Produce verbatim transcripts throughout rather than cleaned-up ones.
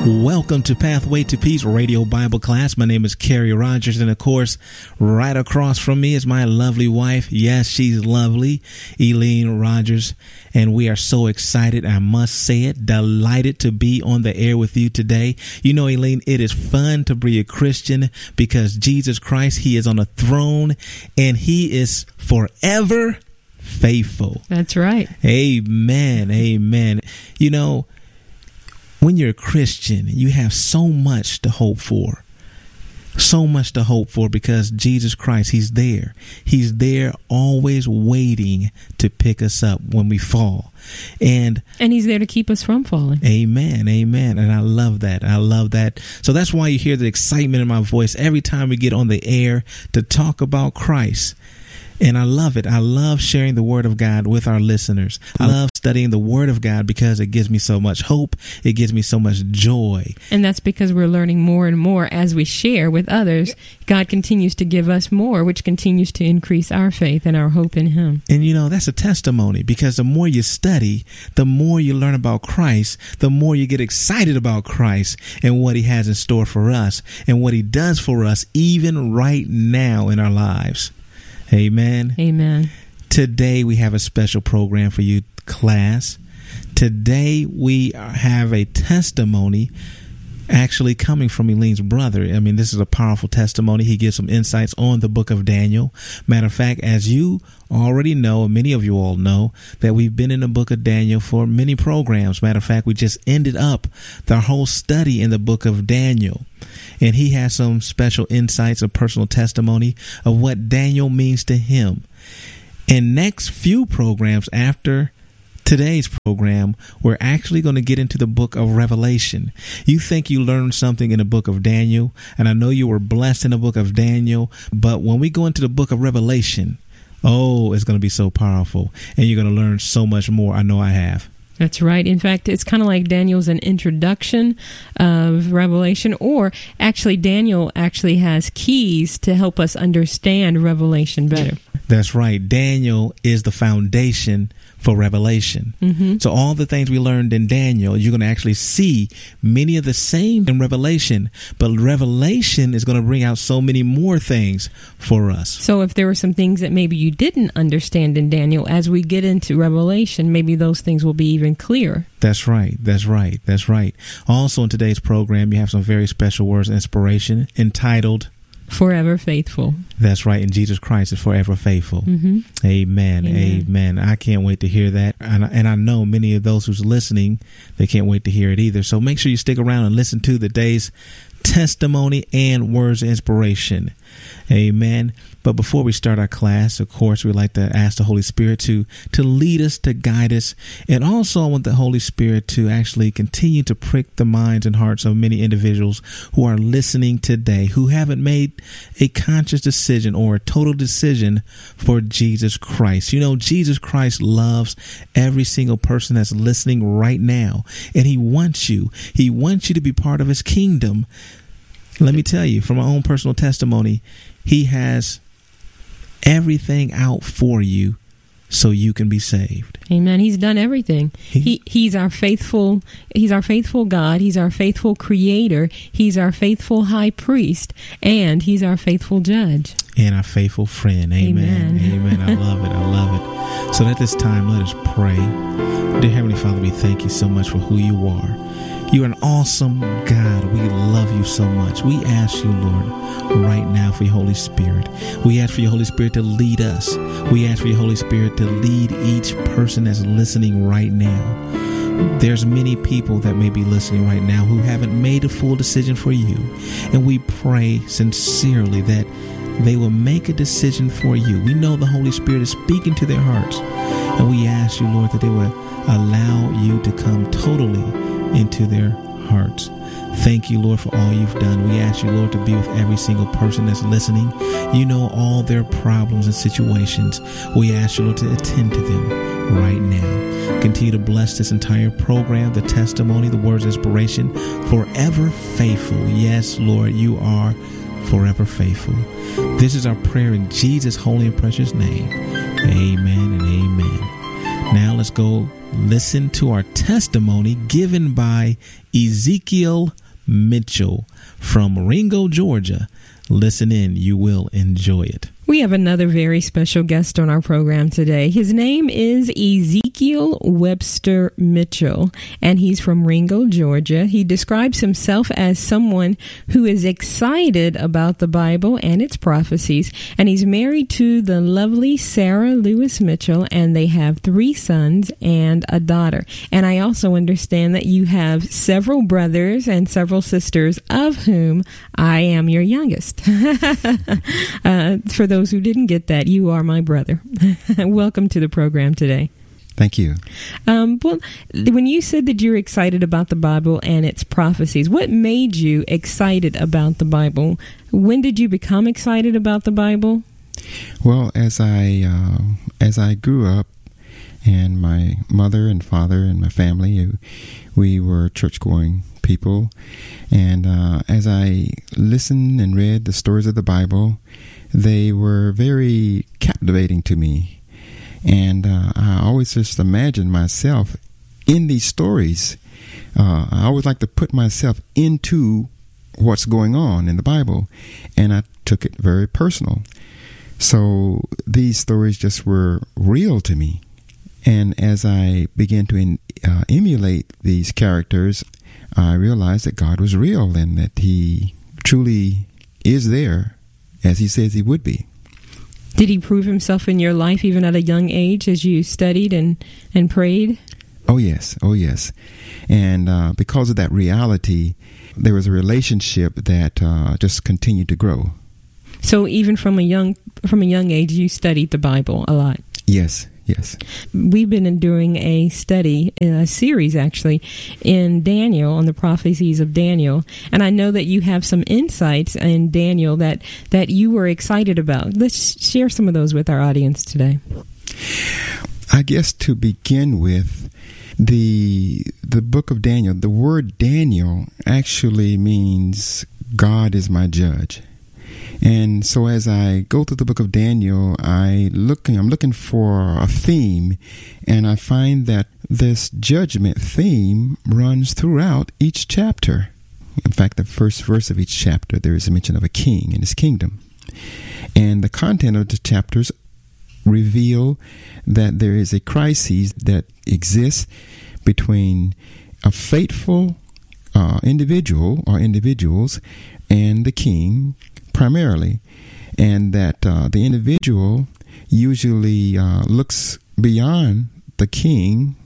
Welcome to Pathway to Peace Radio Bible Class. My name is Carrie Rogers, and of course, right across from me is my lovely wife. Yes, she's lovely, Eileen Rogers, and we are so excited, I must say it, delighted to be on the air with you today. You know, Eileen, it is fun to be a Christian because Jesus Christ, He is on a throne, and He is forever faithful. That's right. Amen, amen. You know, when you're a Christian, you have so much to hope for. So much to hope for because Jesus Christ, He's there. He's there always waiting to pick us up when we fall. And and He's there to keep us from falling. Amen. Amen. And I love that. I love that. So that's why you hear the excitement in my voice every time we get on the air to talk about Christ. And I love it. I love sharing the Word of God with our listeners. I love studying the Word of God because it gives me so much hope. It gives me so much joy. And that's because we're learning more and more as we share with others. God continues to give us more, which continues to increase our faith and our hope in Him. And, you know, that's a testimony because the more you study, the more you learn about Christ, the more you get excited about Christ and what He has in store for us and what He does for us even right now in our lives. Amen. Amen. Today we have a special program for you, class. Today we have a testimony actually coming from Eileen's brother. I mean, this is a powerful testimony. He gives some insights on the book of Daniel. Matter of fact, as you already know, many of you all know, that we've been in the book of Daniel for many programs. Matter of fact, we just ended up the whole study in the book of Daniel. And he has some special insights, a personal testimony of what Daniel means to him. In next few programs after today's program, we're actually going to get into the book of Revelation. You think you learned something in the book of Daniel, and I know you were blessed in the book of Daniel, but when we go into the book of Revelation, oh, it's going to be so powerful, and you're going to learn so much more. I know I have. That's right. In fact, it's kind of like Daniel's an introduction of Revelation, or actually Daniel actually has keys to help us understand Revelation better. That's right. Daniel is the foundation for Revelation. Mm-hmm. So all the things we learned in Daniel, you're going to actually see many of the same in Revelation, but Revelation is going to bring out so many more things for us. So if there were some things that maybe you didn't understand in Daniel, as we get into Revelation, maybe those things will be even clearer. That's right. That's right. That's right. Also in today's program, you have some very special words of inspiration entitled Forever Faithful. That's right. And Jesus Christ is forever faithful. Mm-hmm. Amen. Amen. Amen. I can't wait to hear that. And I, and I know many of those who's listening, they can't wait to hear it either. So make sure you stick around and listen to the day's testimony and words of inspiration. Amen. But before we start our class, of course, we'd like to ask the Holy Spirit to to lead us, to guide us. And also I want the Holy Spirit to actually continue to prick the minds and hearts of many individuals who are listening today, who haven't made a conscious decision or a total decision for Jesus Christ. You know, Jesus Christ loves every single person that's listening right now. And He wants you. He wants you to be part of His kingdom. Let me tell you, from my own personal testimony, He has everything out for you so you can be saved. Amen. He's done everything. He, he He's our faithful, He's our faithful God. He's our faithful creator. He's our faithful high priest. And He's our faithful judge. And our faithful friend. Amen. Amen. Amen. I love it. I love it. So at this time, let us pray. Dear Heavenly Father, we thank you so much for who you are. You're an awesome God. We love you so much. We ask you, Lord, right now for your Holy Spirit. We ask for your Holy Spirit to lead us. We ask for your Holy Spirit to lead each person that's listening right now. There's many people that may be listening right now who haven't made a full decision for you. And we pray sincerely that they will make a decision for you. We know the Holy Spirit is speaking to their hearts. And we ask you, Lord, that they will allow you to come totally into their hearts. Thank you, Lord, for all you've done. We ask you, Lord, to be with every single person that's listening. You know all their problems and situations. We ask you, Lord, to attend to them right now. Continue to bless this entire program, the testimony, the words of inspiration. Forever faithful. Yes, Lord, you are forever faithful. This is our prayer in Jesus' holy and precious name. Amen and amen. Now let's go listen to our testimony given by Ezekiel Mitchell from Ringo, Georgia. Listen in. You will enjoy it. We have another very special guest on our program today. His name is Ezekiel Webster Mitchell, and he's from Ringo, Georgia. He describes himself as someone who is excited about the Bible and its prophecies, and he's married to the lovely Sarah Lewis Mitchell, and they have three sons and a daughter. And I also understand that you have several brothers and several sisters, of whom I am your youngest. uh, for those who didn't get that, you are my brother. Welcome to the program today. Thank you. Um, well, when you said that you're excited about the Bible and its prophecies, what made you excited about the Bible? When did you become excited about the Bible? Well, as I uh, as I grew up, and my mother and father and my family, we were church-going people, and uh, as I listened and read the stories of the Bible, they were very captivating to me. And uh, I always just imagined myself in these stories. Uh, I always like to put myself into what's going on in the Bible, and I took it very personal. So these stories just were real to me. And as I began to in, uh, emulate these characters, I realized that God was real and that He truly is there as He says He would be. Did He prove Himself in your life even at a young age as you studied and, and prayed? Oh, yes. Oh, yes. And uh, because of that reality, there was a relationship that uh, just continued to grow. So even from a young from a young age, you studied the Bible a lot? Yes. Yes. We've been doing a study, a series actually, in Daniel, on the prophecies of Daniel. And I know that you have some insights in Daniel that, that you were excited about. Let's share some of those with our audience today. I guess to begin with, the the book of Daniel, the word Daniel actually means God is my judge. And so as I go through the book of Daniel, I looking, I'm looking for a theme, and I find that this judgment theme runs throughout each chapter. In fact, the first verse of each chapter, there is a mention of a king and his kingdom. And the content of the chapters reveal that there is a crisis that exists between a faithful uh, individual or individuals and the king, primarily, and that uh, the individual usually uh, looks beyond the king,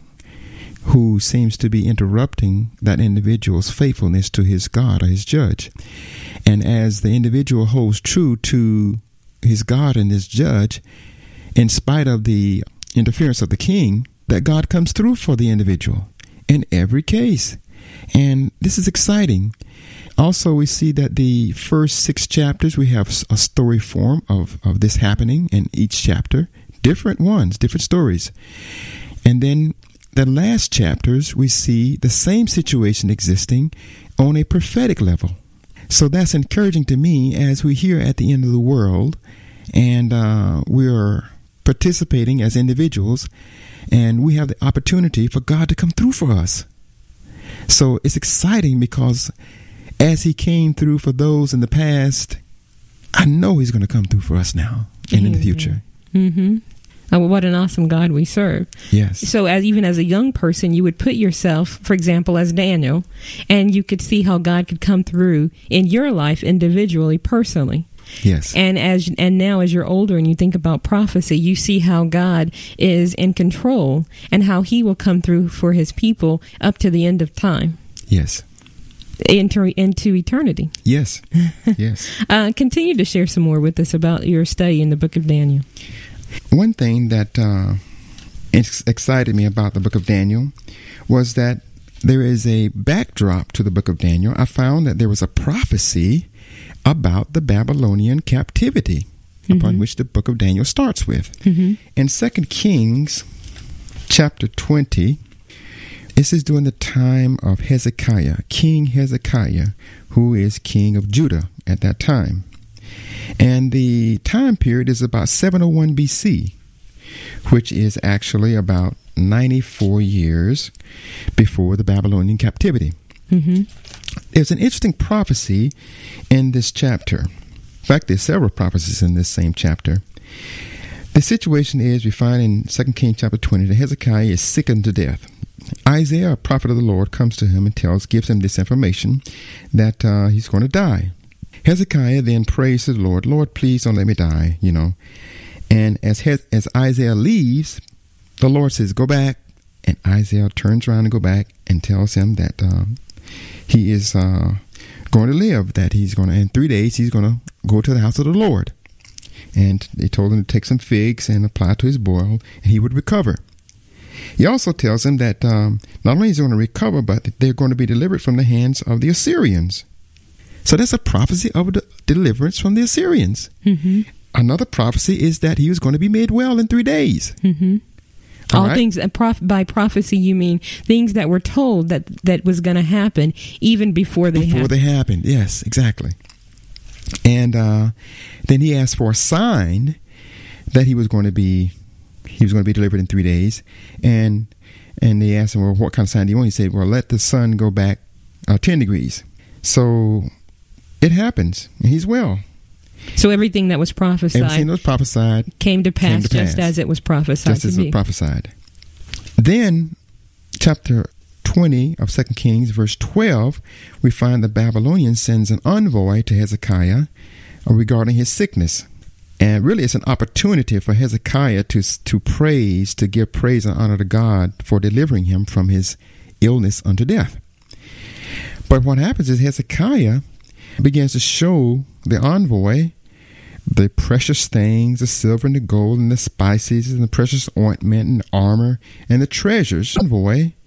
who seems to be interrupting that individual's faithfulness to his God or his judge. And as the individual holds true to his God and his judge, in spite of the interference of the king, that God comes through for the individual in every case. And this is exciting. Also, we see that the first six chapters, we have a story form of, of this happening in each chapter, different ones, different stories. And then the last chapters, we see the same situation existing on a prophetic level. So that's encouraging to me as we hear at the end of the world, and uh, we are participating as individuals, and we have the opportunity for God to come through for us. So it's exciting because as He came through for those in the past, I know He's going to come through for us now and in the future. Mm-hmm. Oh, what an awesome God we serve. Yes. So as even as a young person, you would put yourself, for example, as Daniel, and you could see how God could come through in your life individually, personally. Yes. And as and now as you're older and you think about prophecy, you see how God is in control and how He will come through for His people up to the end of time. Yes. Into, into eternity. Yes. Yes. uh, continue to share some more with us about your study in the book of Daniel. One thing that uh, ex- excited me about the book of Daniel was that there is a backdrop to the book of Daniel. I found that there was a prophecy about the Babylonian captivity, mm-hmm. upon which the book of Daniel starts with. Mm-hmm. In Second Kings chapter twenty, this is during the time of Hezekiah, King Hezekiah, who is king of Judah at that time. And the time period is about seven oh one B C, which is actually about ninety-four years before the Babylonian captivity. Mm-hmm. There's an interesting prophecy in this chapter. In fact, there's several prophecies in this same chapter. The situation is, we find in Second Kings chapter twenty, that Hezekiah is sick unto death. Isaiah, a prophet of the Lord, comes to him and tells, gives him this information that uh, he's going to die. Hezekiah then prays to the Lord, Lord, please don't let me die, you know. And as Hez- as Isaiah leaves, the Lord says, go back. And Isaiah turns around and go back and tells him that um, he is uh, going to live, that he's going to, in three days, he's going to go to the house of the Lord. And they told him to take some figs and apply to his boil, and he would recover. He also tells him that um, not only is he going to recover, but they're going to be delivered from the hands of the Assyrians. So that's a prophecy of the deliverance from the Assyrians. Mm-hmm. Another prophecy is that he was going to be made well in three days. Mm-hmm. All, All right? things, uh, prof- by prophecy, you mean things that were told that, that was going to happen even before they before happened. they happened, yes, exactly. And uh, then he asked for a sign that he was going to be he was going to be delivered in three days. And and they asked him, well, what kind of sign do you want? He said, well, let the sun go back uh, ten degrees. So it happens, and he's well. So everything that was prophesied, everything that was prophesied came to pass, came to just pass. as it was prophesied just to as be. it was prophesied. Then, chapter twenty of Second Kings, verse twelve, we find the Babylonian sends an envoy to Hezekiah regarding his sickness. And really, it's an opportunity for Hezekiah to to praise, to give praise and honor to God for delivering him from his illness unto death. But what happens is Hezekiah begins to show the envoy the precious things, the silver and the gold and the spices and the precious ointment and the armor and the treasures. The envoy